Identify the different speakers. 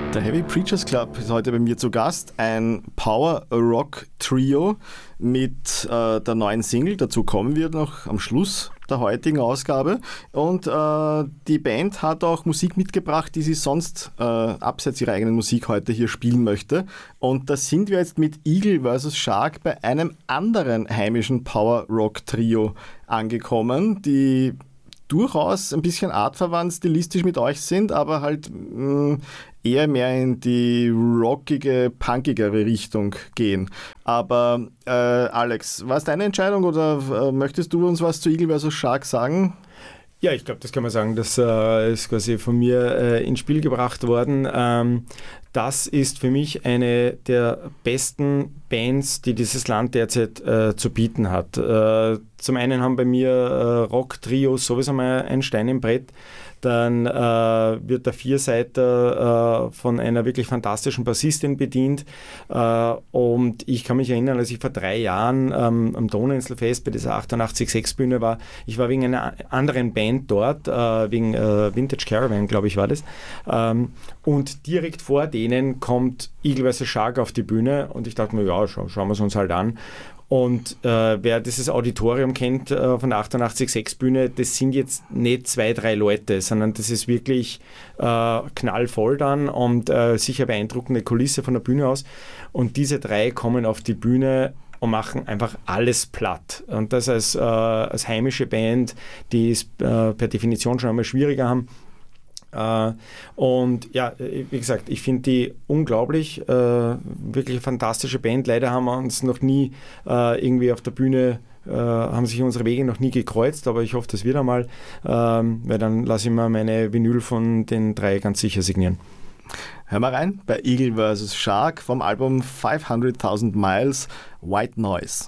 Speaker 1: Der Heavy Preachers Club ist heute bei mir zu Gast, ein Power-Rock-Trio mit der neuen Single. Dazu kommen wir noch am Schluss der heutigen Ausgabe. Und die Band hat auch Musik mitgebracht, die sie sonst abseits ihrer eigenen Musik heute hier spielen möchte. Und da sind wir jetzt mit Eagle vs. Shark bei einem anderen heimischen Power-Rock-Trio angekommen, die durchaus ein bisschen artverwandt stilistisch mit euch sind, aber halt eher mehr in die rockige, punkigere Richtung gehen. Aber Alex, war es deine Entscheidung oder möchtest du uns was zu Eagle vs. Shark sagen?
Speaker 2: Ja, ich glaube, das kann man sagen. Das ist quasi von mir ins Spiel gebracht worden. Das ist für mich eine der besten Bands, die dieses Land derzeit zu bieten hat. Zum einen haben bei mir Rock-Trios sowieso mal ein Stein im Brett. Dann wird der Vierseiter von einer wirklich fantastischen Bassistin bedient. Und ich kann mich erinnern, als ich vor 3 Jahren am Donauinselfest bei dieser 88.6-Bühne war, ich war wegen einer anderen Band dort, wegen Vintage Caravan, glaube ich, war das. Und direkt vor denen kommt Eagle vs. Shark auf die Bühne und ich dachte mir, ja, schauen wir es uns halt an. Und wer dieses Auditorium kennt von der 88.6-Bühne, das sind jetzt nicht 2, 3 Leute, sondern das ist wirklich knallvoll dann und sicher beeindruckende Kulisse von der Bühne aus. Und diese 3 kommen auf die Bühne und machen einfach alles platt. Und das als heimische Band, die es per Definition schon einmal schwieriger haben. Und ja, wie gesagt, ich finde die unglaublich, wirklich eine fantastische Band. Leider haben wir uns noch nie irgendwie auf der Bühne, haben sich unsere Wege noch nie gekreuzt, aber ich hoffe, das wird einmal, weil dann lasse ich mir meine Vinyl von den 3 ganz sicher signieren.
Speaker 1: Hör mal rein bei Eagle vs. Shark vom Album 500,000 Miles, White Noise.